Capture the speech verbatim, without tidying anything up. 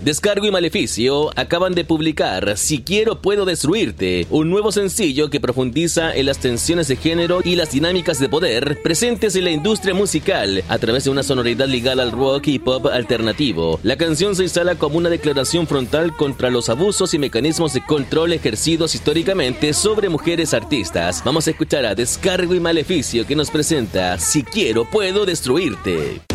Descargo y Maleficio acaban de publicar Si Quiero Puedo Destruirte, un nuevo sencillo que profundiza en las tensiones de género y las dinámicas de poder presentes en la industria musical a través de una sonoridad ligada al rock y pop alternativo. La canción se instala como una declaración frontal contra los abusos y mecanismos de control ejercidos históricamente sobre mujeres artistas. Vamos a escuchar a Descargo y Maleficio, que nos presenta Si Quiero Puedo Destruirte.